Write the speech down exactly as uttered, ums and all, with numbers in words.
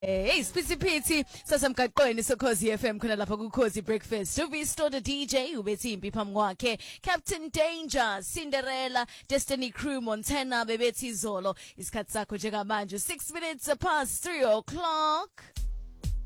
Hey, Sipitsi sasemgaqweni sokhozi F M khona lapha kuKhozi Breakfast. Uvisto the D J ubethi impi phambi kwakhe. Captain Danger, Cinderella, Destiny Crew, Montana bebethi izolo. Isikhathi sakho njengamanje six minutes past three o'clock.